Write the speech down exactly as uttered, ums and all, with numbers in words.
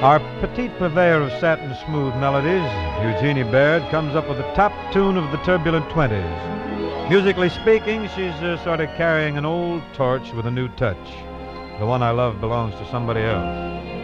Our petite purveyor of satin smooth melodies, Eugenie Baird, comes up with the top tune of the turbulent twenties. Musically speaking, she's uh, sort of carrying an old torch with a new touch. The one I love belongs to somebody else.